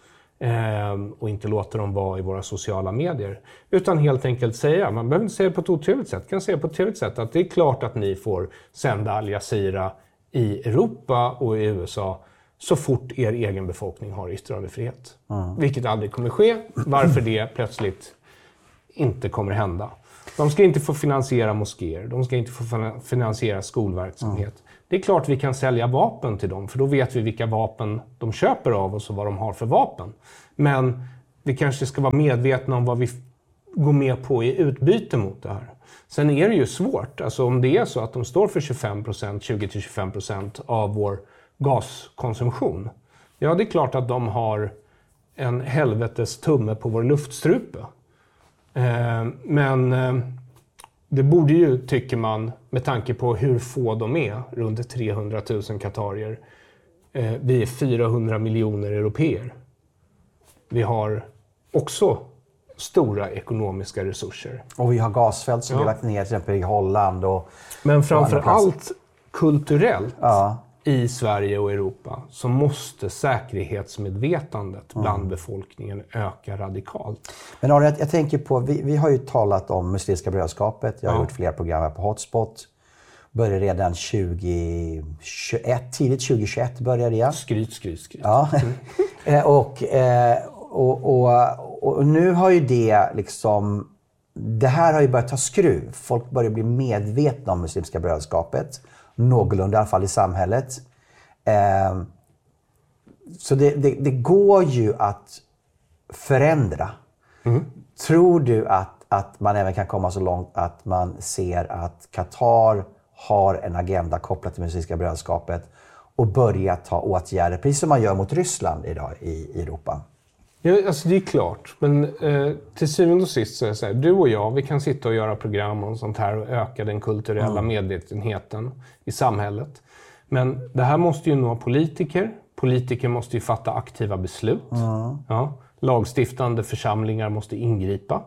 Eh, och inte låta dem vara i våra sociala medier. Utan helt enkelt säga, man behöver inte säga det på ett otrevligt sätt, kan säga på ett trevligt sätt att det är klart att ni får sända Al Jazeera i Europa och i U S A så fort er egen befolkning har yttrandefrihet. Mm. Vilket aldrig kommer ske, varför det plötsligt inte kommer hända. De ska inte få finansiera moskéer, de ska inte få finansiera skolverksamhet. Mm. Det är klart vi kan sälja vapen till dem, för då vet vi vilka vapen de köper av oss och vad de har för vapen. Men vi kanske ska vara medvetna om vad vi går med på i utbyte mot det här. Sen är det ju svårt, alltså om det är så att de står för tjugofem procent, tjugo till tjugofem procent av vår gaskonsumtion. Ja, det är klart att de har en helvetes tumme på vår luftstrupe. Eh, men eh, det borde ju, tycker man, med tanke på hur få de är, runt trehundratusen katarier. Eh, vi är fyrahundra miljoner europeer. Vi har också stora ekonomiska resurser. Och vi har gasfält som ja. vi lagt ner till exempel i Holland. Och Men framför allt kulturellt ja. i Sverige och Europa så måste säkerhetsmedvetandet mm. bland befolkningen öka radikalt. Men Arne, jag, jag tänker på, vi, vi har ju talat om Muslimska brödraskapet. Jag har ja. gjort flera program här på Hotspot. Började redan tjugo tjugoett, tidigt tjugo tjugoett började jag. Skryt, skryt, skryt. Ja. Mm. och, och, och, och nu har ju det liksom, det här har ju börjat ta skruv. Folk börjar bli medvetna om Muslimska brödraskapet. Någorlunda i alla fall i samhället. Eh, så det, det, det går ju att förändra. Mm. Tror du att, att man även kan komma så långt att man ser att Qatar har en agenda kopplad till Muslimska brödraskapet och börja ta åtgärder, precis som man gör mot Ryssland idag i, i Europa? Ja, alltså det är klart, men eh, till syvende och sist så är det så här, du och jag, vi kan sitta och göra program om sånt här och öka den kulturella mm. medvetenheten i samhället. Men det här måste ju nå politiker. Politiker måste ju fatta aktiva beslut. Mm. Ja, lagstiftande församlingar måste ingripa.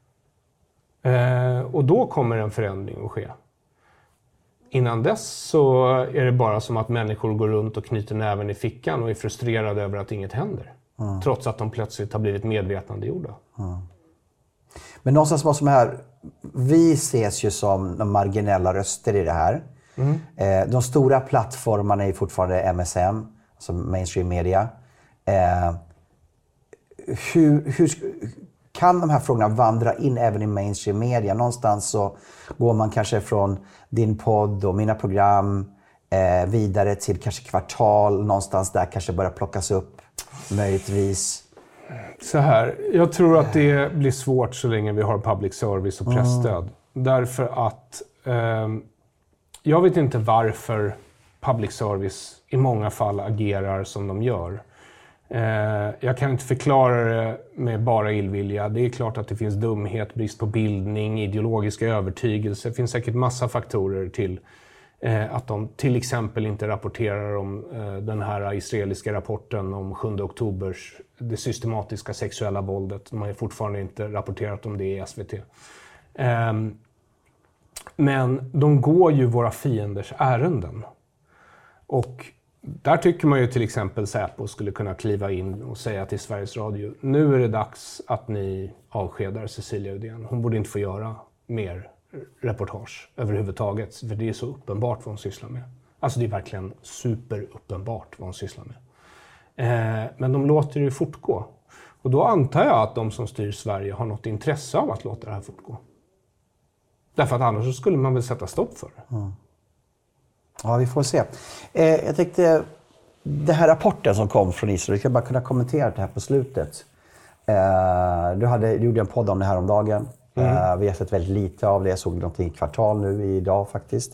Eh, och då kommer en förändring att ske. Innan dess så är det bara som att människor går runt och knyter näven i fickan och är frustrerade över att inget händer. Mm. Trots att de plötsligt har blivit medvetandegjorda. Mm. Men någonstans vad som är, vi ses ju som de marginella röster i det här. Mm. Eh, de stora plattformarna är fortfarande M S M, alltså mainstream media. Eh, hur, hur kan de här frågorna vandra in även i mainstream media? Någonstans så går man kanske från din podd och mina program eh, vidare till kanske Kvartal. Någonstans där kanske börjar plockas upp. Möjligtvis. Så här, jag tror att det blir svårt så länge vi har public service och pressstöd. Mm. Därför att eh, jag vet inte varför public service i många fall agerar som de gör. Eh, jag kan inte förklara det med bara illvilja. Det är klart att det finns dumhet, brist på bildning, ideologiska övertygelse. Det finns säkert massa faktorer till Eh, att de till exempel inte rapporterar om eh, den här israeliska rapporten om sjunde oktobers, det systematiska sexuella våldet. De har ju fortfarande inte rapporterat om det i S V T. Eh, men de går ju våra fienders ärenden. Och där tycker man ju till exempel Säpo skulle kunna kliva in och säga till Sveriges Radio, nu är det dags att ni avskedar Cecilia Uddén. Hon borde inte få göra mer reportage överhuvudtaget, för det är så uppenbart vad hon sysslar med. Alltså det är verkligen superuppenbart vad hon sysslar med. Eh, men de låter det fortgå. Och då antar jag att de som styr Sverige har något intresse av att låta det här fortgå. Därför att annars så skulle man väl sätta stopp för det. Mm. Ja, vi får se. Eh, jag tänkte, den här rapporten som kom från Israel, jag ska bara kunna kommentera det här på slutet. Eh, du, hade, du gjorde en podd om det här om dagen. Mm. Uh, vi har sett väldigt lite av det. Jag såg någonting i Kvartal nu idag faktiskt.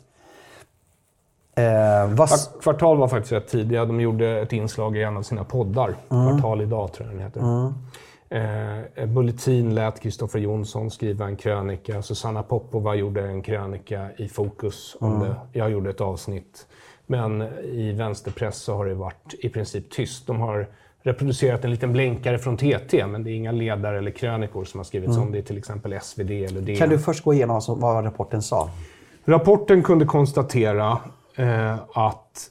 Uh, vad... Kvartal var faktiskt rätt tidiga. De gjorde ett inslag i en av sina poddar. Mm. Kvartal idag tror jag den heter. Mm. Uh, Bulletin lät Kristoffer Jonsson skriva en krönika. Susanna Popova gjorde en krönika i Fokus. Om mm. det. Jag gjorde ett avsnitt. Men i vänsterpress så har det varit i princip tyst. De har reproducerat en liten blänkare från T T, men det är inga ledare eller krönikor som har skrivits mm. om det, till exempel S V D eller D N. Kan du först gå igenom vad rapporten sa? Rapporten kunde konstatera eh, att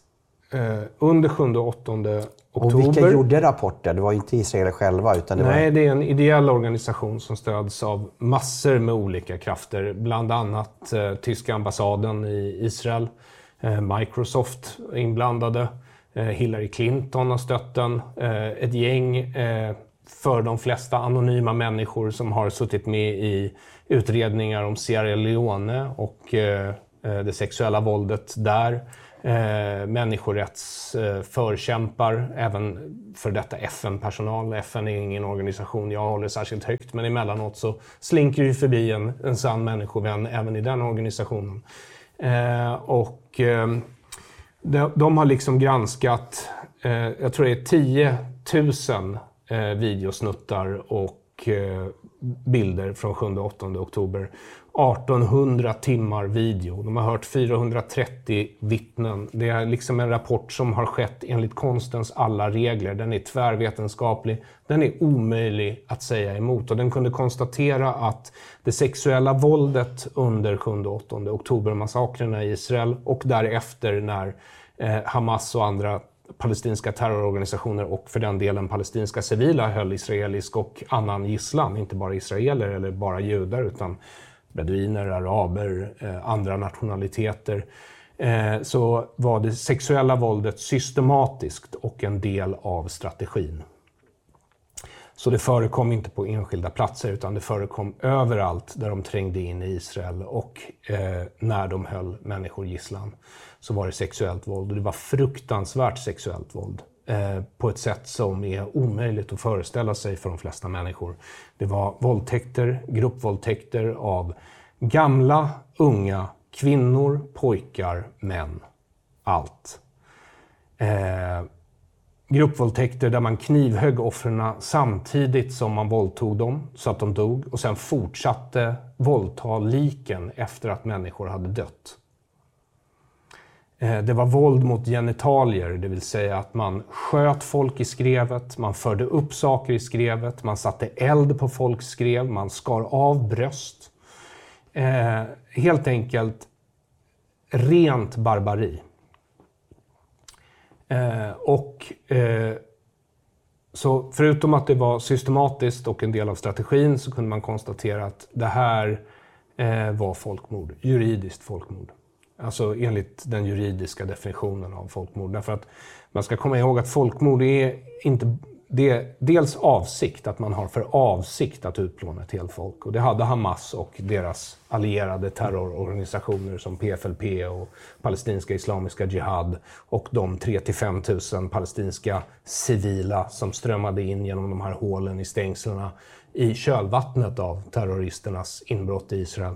eh, under sjunde och åttonde oktober. Och vilka gjorde rapporter? Det var ju inte Israel själva utan det Nej, var... det är en ideell organisation som stöds av massor med olika krafter. Bland annat eh, tyska ambassaden i Israel, eh, Microsoft inblandade, eh, Hillary Clinton har stött den, eh, ett gäng eh, för de flesta anonyma människor som har suttit med i utredningar om Sierra Leone och eh, det sexuella våldet där. Eh, människorättsförkämpar, eh, även för detta F N-personal. F N är ingen organisation jag håller särskilt högt, men emellanåt så slinker ju förbi en, en sann människovän även i den organisationen. Eh, och eh, de, de har liksom granskat, eh, jag tror det är tio tusen eh, videosnuttar och eh, bilder från sjunde och åttonde oktober. artonhundra timmar video. De har hört fyrahundratrettio vittnen. Det är liksom en rapport som har skett enligt konstens alla regler. Den är tvärvetenskaplig. Den är omöjlig att säga emot. Och den kunde konstatera att det sexuella våldet under sjunde och åttonde oktobermassakrerna i Israel och därefter när eh, Hamas och andra palestinska terrororganisationer och för den delen palestinska civila höll israelisk och annan gisslan. Inte bara israeler eller bara judar utan beduiner, araber, eh, andra nationaliteter, eh, så var det sexuella våldet systematiskt och en del av strategin. Så det förekom inte på enskilda platser utan det förekom överallt där de trängde in i Israel och eh, när de höll människor gisslan så var det sexuellt våld och det var fruktansvärt sexuellt våld. På ett sätt som är omöjligt att föreställa sig för de flesta människor. Det var våldtäkter, gruppvåldtäkter av gamla, unga, kvinnor, pojkar, män. Allt. Eh, gruppvåldtäkter där man knivhögg offren samtidigt som man våldtog dem så att de dog och sen fortsatte våldta liken efter att människor hade dött. Det var våld mot genitalier, det vill säga att man sköt folk i skrevet, man förde upp saker i skrevet, man satte eld på folks skrev, man skar av bröst. Eh, helt enkelt rent barbari. Eh, och eh, så förutom att det var systematiskt och en del av strategin så kunde man konstatera att det här eh, var folkmord, juridiskt folkmord. Alltså enligt den juridiska definitionen av folkmord. Därför att man ska komma ihåg att folkmord är inte det är dels avsikt, att man har för avsikt att utplåna ett helt folk. Och det hade Hamas och deras allierade terrororganisationer som P F L P och palestinska islamiska jihad och de tre till fem tusen palestinska civila som strömmade in genom de här hålen i stängslarna i kölvattnet av terroristernas inbrott i Israel.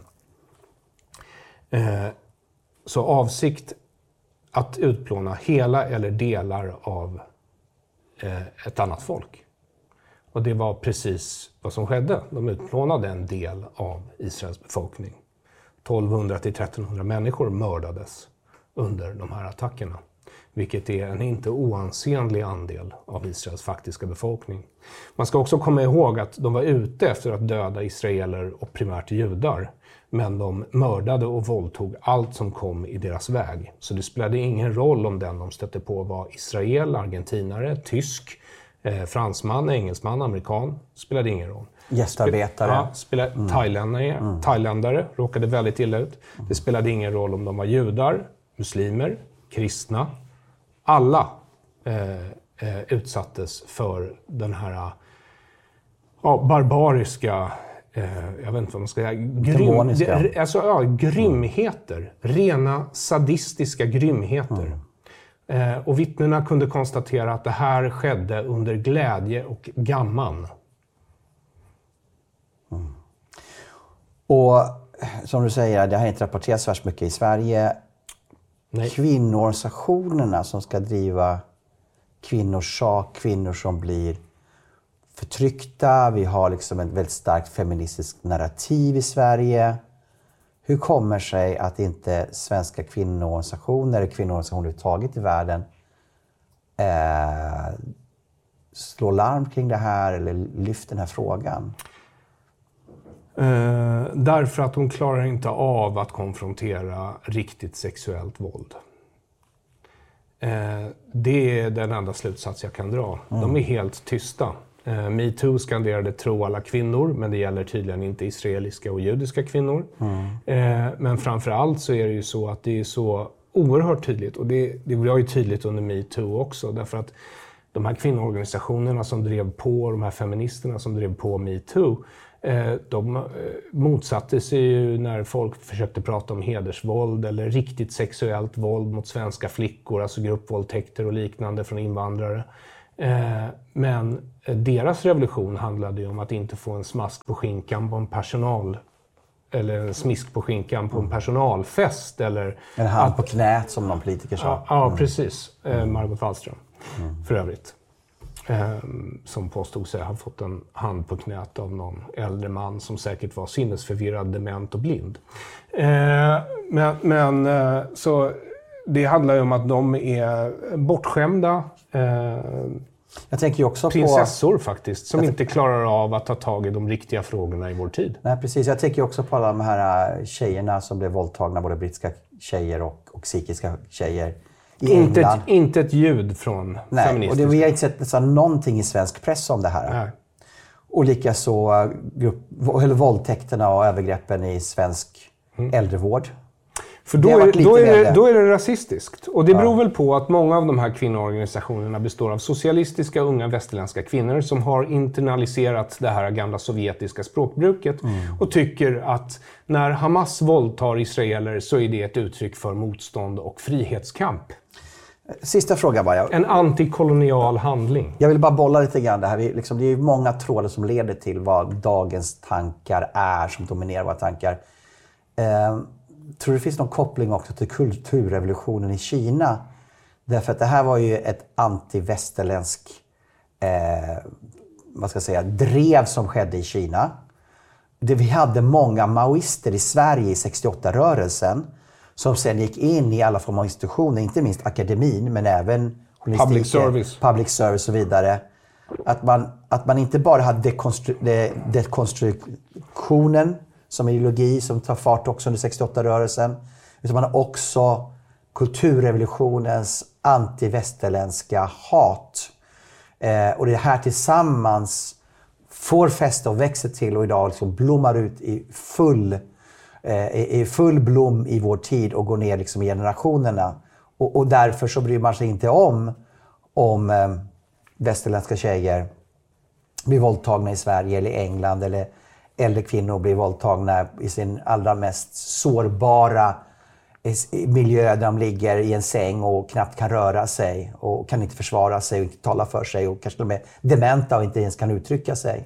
Eh, Så avsikt att utplåna hela eller delar av eh, ett annat folk. Och det var precis vad som skedde. De utplånade en del av Israels befolkning. tolvhundra till trettonhundra människor mördades under de här attackerna. Vilket är en inte oansenlig andel av Israels faktiska befolkning. Man ska också komma ihåg att de var ute efter att döda israeler och primärt judar. Men de mördade och våldtog allt som kom i deras väg. Så det spelade ingen roll om den de stötte på var israel, argentinare, tysk, eh, fransman, engelsman, amerikan. Spelade ingen roll. Gästarbetare. Ja, spelade, mm. thailändare, mm. thailändare råkade väldigt illa ut. Mm. Det spelade ingen roll om de var judar, muslimer, kristna. Alla eh, eh, utsattes för den här ja, barbariska... jag vet inte vad man ska säga, grym, det, alltså, ja, grymheter, mm. rena sadistiska grymheter. Mm. Eh, och vittnena kunde konstatera att det här skedde under glädje och gamman. Mm. Och som du säger, det har inte rapporterats så mycket i Sverige. Nej. Kvinnoorganisationerna som ska driva kvinnors sak, kvinnor som blir förtryckta. Vi har liksom ett väldigt starkt feministiskt narrativ i Sverige. Hur kommer sig att inte svenska kvinnoorganisationer eller kvinnoorganisationer överhuvudtaget i världen eh, slår larm kring det här eller lyfter den här frågan? Eh, därför att de klarar inte av att konfrontera riktigt sexuellt våld. Eh, det är den enda slutsats jag kan dra. Mm. De är helt tysta. Eh, MeToo skanderade tro alla kvinnor, men det gäller tydligen inte israeliska och judiska kvinnor. Mm. Eh, men framförallt så är det ju så att det är så oerhört tydligt, och det, det var ju tydligt under MeToo också, därför att de här kvinnoorganisationerna som drev på, de här feministerna som drev på MeToo, eh, de motsatte sig ju när folk försökte prata om hedersvåld eller riktigt sexuellt våld mot svenska flickor, alltså gruppvåldtäkter och liknande från invandrare. Eh, men deras revolution handlade ju om att inte få en smask på skinkan på en personal, eller en smisk på skinkan på en personalfest. Eller en hand att, på knät som någon politiker sa. Ja, ja precis. Eh, Margot Wallström, mm. för övrigt. Eh, som påstod sig ha fått en hand på knät av någon äldre man som säkert var sinnesförvirrad, dement och blind. Eh, men men eh, så det handlar ju om att de är bortskämda eh, jag tänker ju också prinsessor på, faktiskt, som inte klarar av att ta tag i de riktiga frågorna i vår tid. Nej, precis. Jag tänker också på alla de här tjejerna som blev våldtagna, både brittiska tjejer och, och sikhiska tjejer i inte England. Ett, inte ett ljud från Nej, feministiska. och det, vi har inte sett nästan någonting i svensk press om det här. Nej. Och likaså grupp, eller våldtäkterna och övergreppen i svensk mm. äldrevård. För då är, då, är det, då är det rasistiskt. Och det beror ja. väl på att många av de här kvinnoorganisationerna består av socialistiska unga västerländska kvinnor som har internaliserat det här gamla sovjetiska språkbruket mm. och tycker att när Hamas våldtar israeler så är det ett uttryck för motstånd och frihetskamp. Sista fråga bara. En antikolonial handling. Jag vill bara bolla lite grann det här. Vi, liksom, det är många trådar som leder till vad dagens tankar är som dominerar våra tankar. Eh, tror du det finns någon koppling också till kulturrevolutionen i Kina? Därför att det här var ju ett anti-västerländsk eh, vad ska jag säga, drev som skedde i Kina. Det, vi hade många maoister i Sverige i sextioåtta-rörelsen som sen gick in i alla former av institutioner, inte minst akademin men även public service. public service och så vidare. Att man, att man inte bara hade dekonstru, de, dekonstruktionen som ideologi som tar fart också under sextioåtta-rörelsen, utan man har också kulturrevolutionens anti-västerländska hat. Eh, och det här tillsammans får fäste och växer till och idag liksom blommar ut i full, eh, i full blom i vår tid och går ner liksom i generationerna. Och, och därför så bryr man sig inte om om eh, västerländska tjejer blir våldtagna i Sverige eller England, eller äldre kvinnor blir våldtagna i sin allra mest sårbara miljö där de ligger i en säng och knappt kan röra sig och kan inte försvara sig och inte tala för sig och kanske de är dementa och inte ens kan uttrycka sig.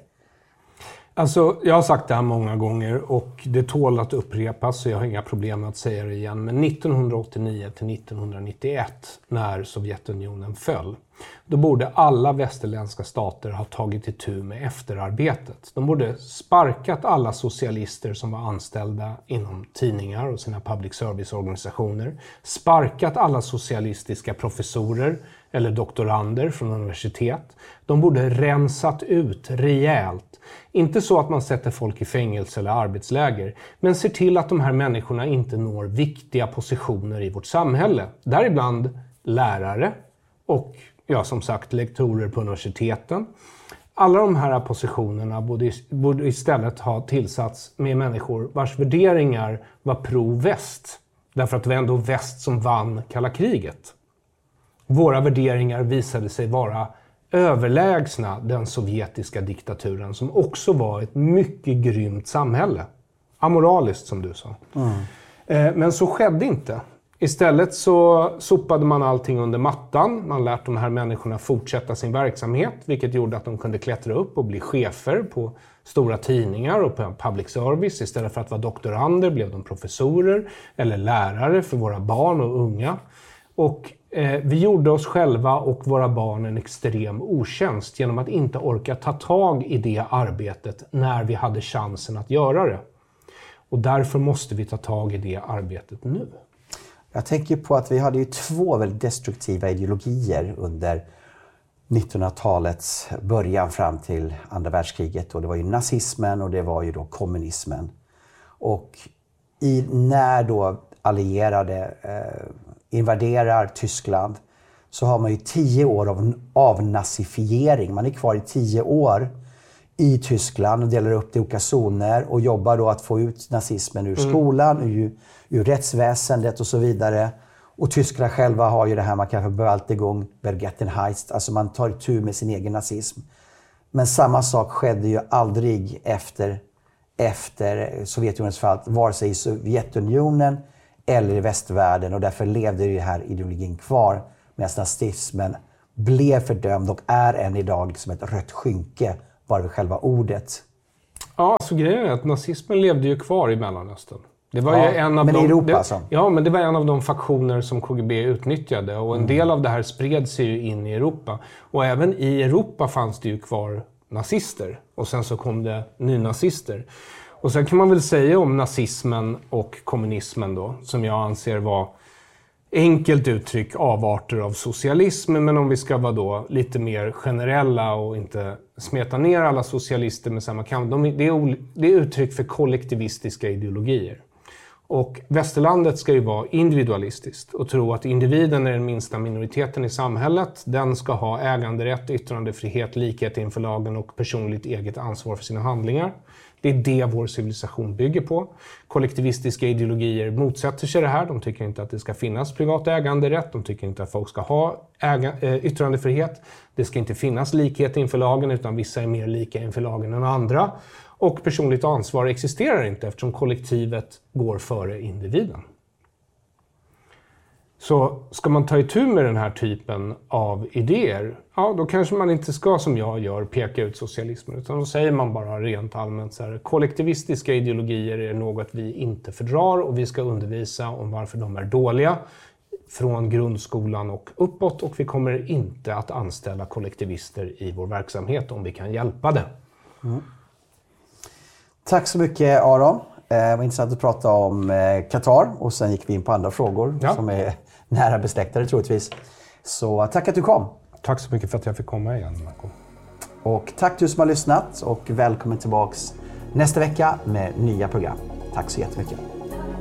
Alltså, jag har sagt det här många gånger och det tål att upprepas så jag har inga problem med att säga det igen. Men nittonhundraåttionio till nittonhundranittioett, när Sovjetunionen föll, då borde alla västerländska stater ha tagit itu med efterarbetet. De borde sparkat alla socialister som var anställda inom tidningar och sina public service-organisationer. Sparkat alla socialistiska professorer eller doktorander från universitet. De borde rensat ut rejält. Inte så att man sätter folk i fängelse eller arbetsläger, men ser till att de här människorna inte når viktiga positioner i vårt samhälle. Däribland lärare och, ja, som sagt, lektorer på universiteten. Alla de här positionerna borde, borde istället ha tillsatts med människor vars värderingar var pro-väst. Därför att det var ändå väst som vann kalla kriget. Våra värderingar visade sig vara överlägsna den sovjetiska diktaturen som också var ett mycket grymt samhälle. Amoraliskt som du sa. Mm. Men så skedde inte. Istället så sopade man allting under mattan. Man lät de här människorna fortsätta sin verksamhet, vilket gjorde att de kunde klättra upp och bli chefer på stora tidningar och på public service. Istället för att vara doktorander blev de professorer eller lärare för våra barn och unga. Och eh, vi gjorde oss själva och våra barn en extrem otjänst genom att inte orka ta tag i det arbetet när vi hade chansen att göra det. Och därför måste vi ta tag i det arbetet nu. Jag tänker på att vi hade ju två väldigt destruktiva ideologier under nittonhundratalets början fram till andra världskriget. Och det var ju nazismen och det var ju då kommunismen. Och i, när då allierade eh, invaderar Tyskland så har man ju tio år av avnazifiering. Man är kvar i tio år i Tyskland och delar upp det i olika zoner och jobbar då att få ut nazismen ur mm. skolan, ur, ur rättsväsendet och så vidare. Och tyskarna själva har ju det här man kallar för Bewältigung, Vergessenheit, alltså man tar tur med sin egen nazism. Men samma sak skedde ju aldrig efter, efter Sovjetunionens fall, vare sig i Sovjetunionen eller i västvärlden, och därför levde ju här ideologin kvar medan nazismen blev fördömd och är än idag liksom ett rött skynke bara vid själva ordet. Ja, så grejen är att nazismen levde ju kvar i Mellanöstern. Det var ja, ju en av men de, i Europa det, alltså. Ja, men det var en av de faktioner som K G B utnyttjade, och en mm. del av det här spred sig ju in i Europa. Och även i Europa fanns det ju kvar nazister, och sen så kom det nynazister. Och sen kan man väl säga om nazismen och kommunismen då, som jag anser var enkelt uttryck avarter av socialism, men om vi ska vara då lite mer generella och inte smeta ner alla socialister med samma kam, de, det, är, det är uttryck för kollektivistiska ideologier. Och västerlandet ska ju vara individualistiskt och tro att individen är den minsta minoriteten i samhället. Den ska ha äganderätt, yttrandefrihet, likhet inför lagen och personligt eget ansvar för sina handlingar. Det är det vår civilisation bygger på. Kollektivistiska ideologier motsätter sig det här. De tycker inte att det ska finnas privat äganderätt. De tycker inte att folk ska ha äga, äh, yttrandefrihet. Det ska inte finnas likhet inför lagen, utan vissa är mer lika inför lagen än andra. Och personligt ansvar existerar inte eftersom kollektivet går före individen. Så ska man ta itu med den här typen av idéer, ja, då kanske man inte ska, som jag gör, peka ut socialismen, utan då säger man bara rent allmänt så här: kollektivistiska ideologier är något vi inte fördrar, och vi ska undervisa om varför de är dåliga från grundskolan och uppåt, och vi kommer inte att anställa kollektivister i vår verksamhet om vi kan hjälpa det. Mm. Tack så mycket, Aron. Det var intressant att prata om Qatar, och sen gick vi in på andra frågor ja. som är nära besläktade troligtvis. Så tack att du kom. Tack så mycket för att jag fick komma igen, Marco. Och tack du som har lyssnat, och välkommen tillbaks nästa vecka med nya program. Tack så jättemycket.